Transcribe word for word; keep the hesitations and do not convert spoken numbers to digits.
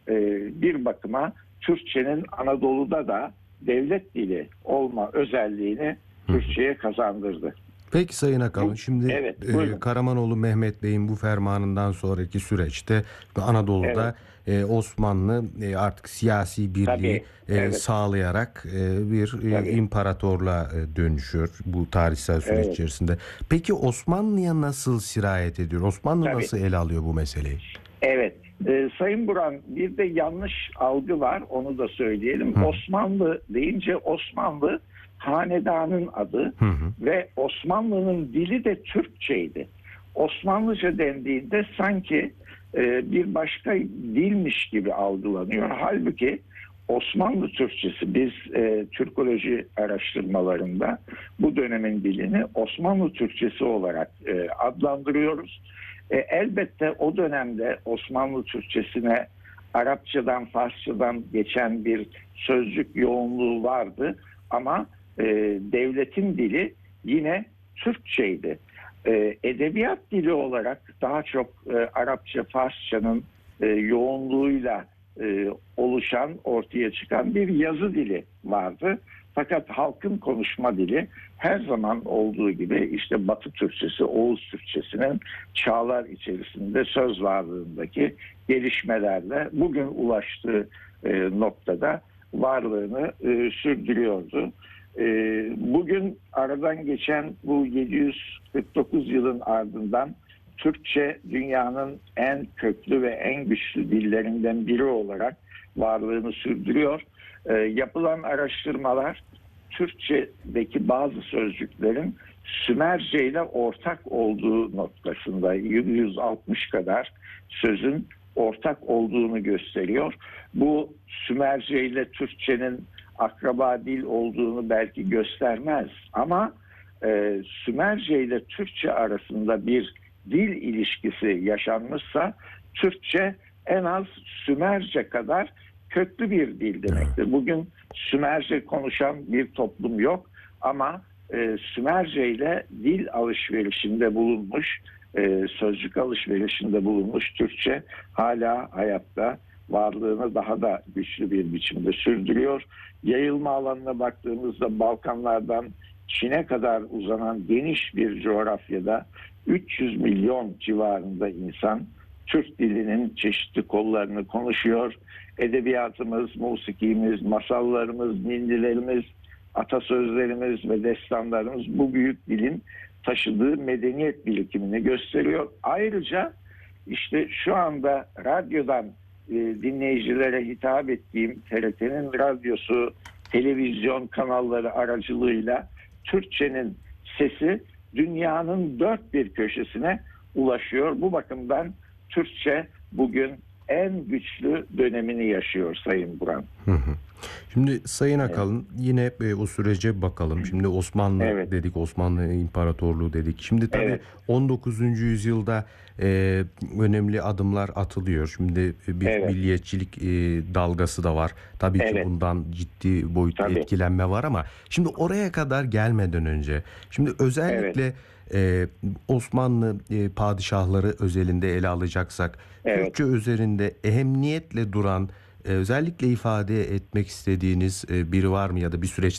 e, bir bakıma Türkçenin Anadolu'da da devlet dili olma özelliğini Türkçe'ye kazandırdı. Peki Sayın Akalın, şimdi Evet, e, Karamanoğlu Mehmet Bey'in bu fermanından sonraki süreçte Anadolu'da e, Osmanlı e, artık siyasi birliği Tabii, e, evet. sağlayarak e, bir e, Tabii. imparatorluğa e, dönüşüyor bu tarihsel süreç Evet. içerisinde. Peki Osmanlı'ya nasıl sirayet ediyor? Osmanlı Tabii. nasıl ele alıyor bu meseleyi? Evet. Ee, Sayın Buran, bir de yanlış algı var, onu da söyleyelim. Hı. Osmanlı deyince Osmanlı hanedanın adı Hı hı. ve Osmanlı'nın dili de Türkçeydi. Osmanlıca dendiğinde sanki e, bir başka dilmiş gibi algılanıyor. Halbuki Osmanlı Türkçesi, biz e, Türkoloji araştırmalarında bu dönemin dilini Osmanlı Türkçesi olarak e, adlandırıyoruz. E, elbette o dönemde Osmanlı Türkçesine Arapçadan, Farsçadan geçen bir sözcük yoğunluğu vardı ama e, devletin dili yine Türkçeydi. E, edebiyat dili olarak daha çok e, Arapça, Farsçanın e, yoğunluğuyla e, oluşan, ortaya çıkan bir yazı dili vardı. Fakat halkın konuşma dili her zaman olduğu gibi işte Batı Türkçesi, Oğuz Türkçesinin çağlar içerisinde söz varlığındaki gelişmelerle bugün ulaştığı e, noktada varlığını e, sürdürüyordu. E, bugün aradan geçen bu yedi yüz kırk dokuz yılın ardından Türkçe dünyanın en köklü ve en güçlü dillerinden biri olarak varlığını sürdürüyor. E, yapılan araştırmalar Türkçedeki bazı sözcüklerin Sümerce ile ortak olduğu noktasında yüz altmış kadar sözün ortak olduğunu gösteriyor. Bu Sümerce ile Türkçenin akraba dil olduğunu belki göstermez ama e, Sümerce ile Türkçe arasında bir dil ilişkisi yaşanmışsa Türkçe en az Sümerce kadar köklü bir dil demektir. Bugün Sümerce konuşan bir toplum yok ama e, Sümerce ile dil alışverişinde bulunmuş, e, sözcük alışverişinde bulunmuş Türkçe hala hayatta, varlığını daha da güçlü bir biçimde sürdürüyor. Yayılma alanına baktığımızda Balkanlardan Çin'e kadar uzanan geniş bir coğrafyada üç yüz milyon civarında insan Türk dilinin çeşitli kollarını konuşuyor. Edebiyatımız, musikimiz, masallarımız, ninnilerimiz, atasözlerimiz ve destanlarımız bu büyük dilin taşıdığı medeniyet birikimini gösteriyor. Ayrıca işte şu anda radyodan e, dinleyicilere hitap ettiğim T R T'nin radyosu, televizyon kanalları aracılığıyla Türkçenin sesi dünyanın dört bir köşesine ulaşıyor. Bu bakımdan Türkçe bugün en güçlü dönemini yaşıyor Sayın Buran. Hı hı. Şimdi Sayın Akalın, evet, yine e, o sürece bakalım. Şimdi Osmanlı evet. dedik, Osmanlı İmparatorluğu dedik. Şimdi tabii evet. on dokuzuncu yüzyılda e, önemli adımlar atılıyor. Şimdi bir evet. milliyetçilik e, dalgası da var. Tabii evet. ki bundan ciddi boyutta tabii. etkilenme var ama şimdi oraya kadar gelmeden önce, şimdi özellikle evet. Ee, Osmanlı e, padişahları özelinde ele alacaksak evet. Türkçe üzerinde ehemmiyetle duran, e, özellikle ifade etmek istediğiniz e, biri var mı ya da bir süreç